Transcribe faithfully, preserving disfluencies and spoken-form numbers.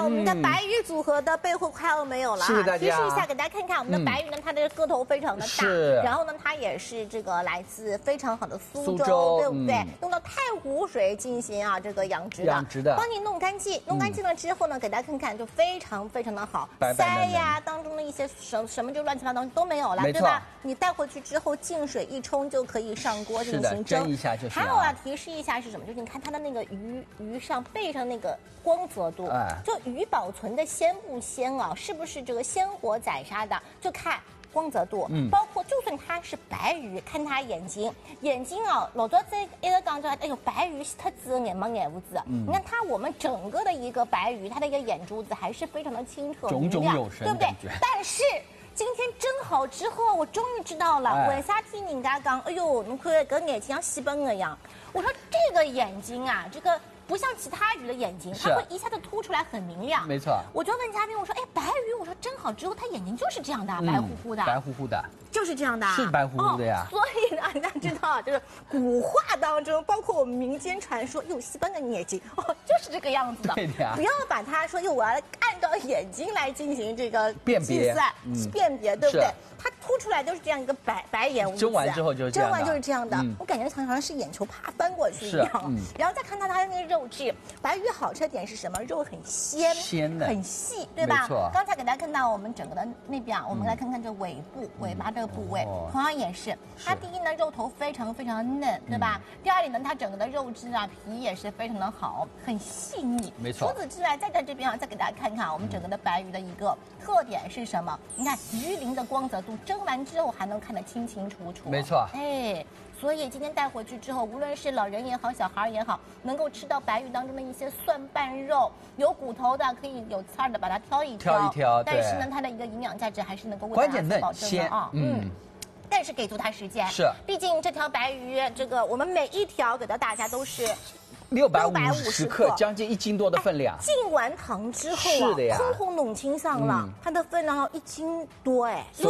我们的白鱼组合的背后快要没有了哈。提示一下，给大家看看我们的白鱼呢，它的个头非常的大，然后呢，它也是这个来自非常好的苏州，对不对？用到太湖水进行啊这个养殖的，养殖的，帮你弄干净，弄干净了之后呢，给大家看看就非常非常的好，鳃呀当中的一些什什么就乱七八糟都没有了，对吧？你带回去之后浸水一冲就可以上锅进行蒸一下就是。还有啊，提示一下是什么？就是你看它的那个鱼鱼上背上那个光泽度，就鱼保存的鲜不鲜啊？是不是这个鲜活宰杀的？就看。光泽度，嗯，包括就算它是白鱼，看它眼睛，眼睛啊，老早在一个讲着，哎呦，白鱼它只有眼盲眼乌子，嗯，你看它我们整个的一个白鱼，它的一个眼珠子还是非常的清澈明亮，对不对？但是今天蒸好之后，我终于知道了，哎、为啥听人家讲，哎呦，你看这眼睛像戏本一样。我说这个眼睛啊，这个。不像其他鱼的眼睛，它会一下子凸出来，很明亮。没错，我就问嘉宾，我说：“哎，白鱼，我说蒸好之后，它眼睛就是这样的，嗯、白乎乎的，白乎乎的，就是这样的，是白乎乎的呀。哦”所以呢，大家知道，就是古话当中，包括我们民间传说，有西班的眼睛，哦，就是这个样子的。对的呀，不要把它说，哟，我要按照眼睛来进行这个辨别，嗯、辨别，对不对？它凸出来就是这样一个白白眼乌子。蒸完之后就是这样的。蒸完就是这样的，嗯、我感觉好像是眼球啪翻过去一样。嗯、然后再看到它的那个肉质，白鱼好吃的点是什么？肉很鲜，鲜的，很细，对吧？没错。刚才给大家看到我们整个的那边啊，我们来看看这尾部、尾巴这个部位，同样也是。它第一呢，肉头非常非常嫩，对吧？第二点呢，它整个的肉质啊，皮也是非常的好，很细腻。没错。除此之外，再在这边啊，再给大家看看我们整个的白鱼的一个特点是什么？你看鱼鳞的光泽度。蒸完之后还能看得清清楚楚，没错，哎，所以今天带回去之后，无论是老人也好，小孩也好，能够吃到白鱼当中的一些蒜瓣肉，有骨头的可以有刺儿的，把它挑一挑，挑一挑，但是呢，它的一个营养价值还是能够为大家保证的啊，嗯。但是给足它时间，是，毕竟这条白鱼，这个我们每一条给到大家都是。六百五十克，将近一斤多的分量。浸完糖之后啊，是的呀，通通弄清爽了，它的分量要一斤多哎。